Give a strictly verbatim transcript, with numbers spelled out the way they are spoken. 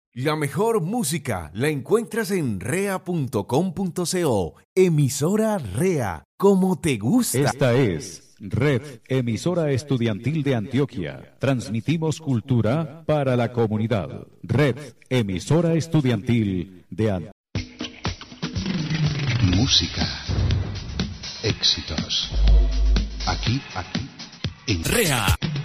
La mejor música la encuentras en rea punto com punto co. Emisora Rea, como te gusta. Esta es Red Emisora Estudiantil de Antioquia. Transmitimos cultura para la comunidad. Red Emisora Estudiantil de Antioquia. Música. Éxitos. Aquí, aquí, en Rea.